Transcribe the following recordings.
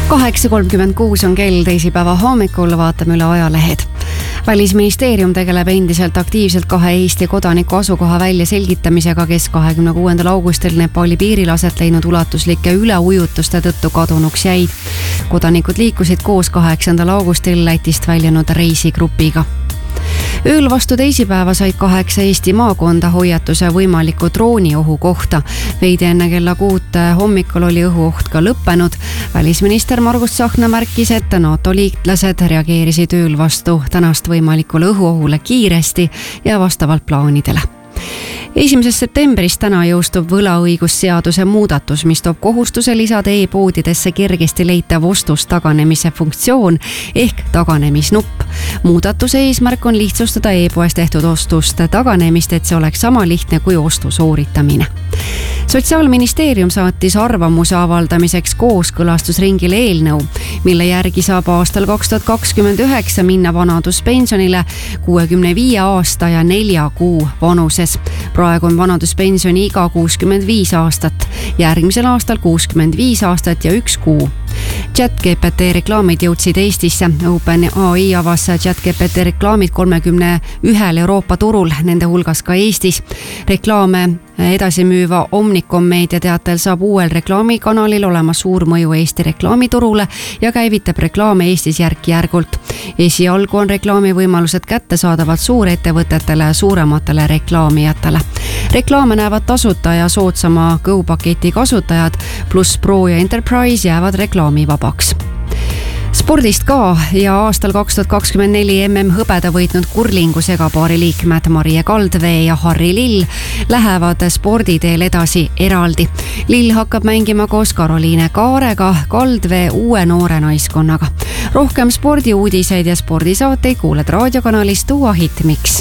8:36 on kell teisipäeva hommikul, vaatame üle ajalehed. Välisministeerium tegeleb endiselt aktiivselt 2 Eesti kodaniku asukoha väljaselgitamisega, kes 26. augustil Nepali piiril aset leidnud ulatuslike üleujutuste tõttu kadunuks jäid. Kodanikud liikusid koos 8. augustil Lätist väljunud reisigrupiga. Ööl vastu teisipäeva said 8 Eesti maakonda hoiatuse võimaliku drooniohu kohta. Veidi enne kella 6 hommikul oli õhuoht ka lõppenud. Välisminister Margus Tsahkna märkis, et NATO liitlased reageerisid ööl vastu tänast võimalikule õhuohule kiiresti ja vastavalt plaanidele. 1. septembrist täna jõustub võlaõigusseaduse muudatus, mis toob kohustuse lisada e-poodidesse kergesti leitav ostust taganemise funktsioon ehk taganemisnupp. Muudatuse eesmärk on lihtsustada e-poes tehtud ostuste taganemist, et see oleks sama lihtne kui ostu sooritamine. Sotsiaalministeerium saatis arvamuse avaldamiseks kooskõlastusringile eelnõu, mille järgi saab aastal 2029 minna vanaduspensionile 65 aasta ja 4 kuu vanuses. Praegu on vanaduspensioni iga 65 aastat, järgmisel aastal 65 aastat ja 1 kuu. ChatGPT reklaamid jõudsid Eestisse. OpenAI avas ChatGPT reklaamid 31 Euroopa turul, nende hulgas ka Eestis. Reklaame edasi müüva Omnicom meedia teatel saab uuel reklaamikanalil olema suur mõju Eesti reklaamiturule ja käivitab reklaame Eestis järk-järgult. Esialgu on reklaamivõimalused kättesaadavad suurettevõtetele ja suurematele reklaamijatele. Reklaame näevad tasuta ja soodsama Go-paketi kasutajad pluss Pro ja Enterprise jäävad reklaamivabaks. Spordist ka ja aastal 2024 MM hõbeda võitnud kurlingu segapaari liikmed Marie Kaldvee ja Harri Lill lähevad sporditeel edasi eraldi. Lill hakkab mängima koos Karoliine Kaarega, Kaldvee uue noore naiskonnaga. Rohkem spordiuudiseid ja spordisaateid kuuled raadiokanalist Uua Hitmix.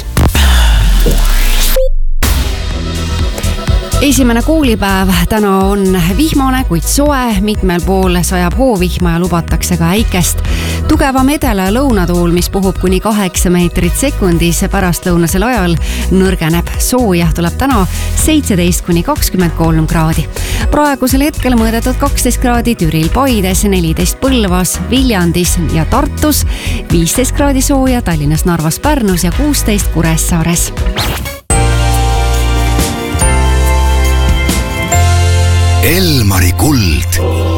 Esimene koolipäev täna on vihmane, kuid soe, mitmel pool sajab hoovihma ja lubatakse ka äikest. Tugevam edela- ja lõunatuul, mis puhub kuni 8 meetrit sekundis pärastlõunasel ajal, nõrgeneb. Sooja tuleb täna 17–23 kraadi. Praegusel hetkel mõõdetud 12 kraadi Türil, Paides, 14 Põlvas, Viljandis ja Tartus, 15 kraadi sooja Tallinnas, Narvas, Pärnus ja 16 Kuressaares. Elmari kuld.